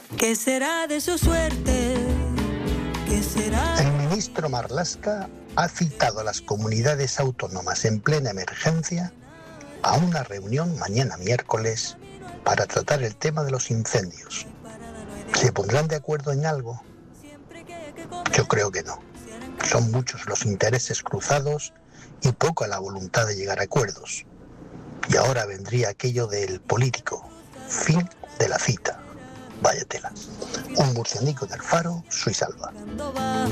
¿Qué será de su suerte? ¿Qué será? El ministro Marlaska ha citado a las comunidades autónomas en plena emergencia a una reunión mañana miércoles para tratar el tema de los incendios. ¿Se pondrán de acuerdo en algo? Yo creo que no. Son muchos los intereses cruzados y poca la voluntad de llegar a acuerdos. Y ahora vendría aquello del político. Fin de la cita. Vaya tela. Un murcianico del Faro, Suisalva.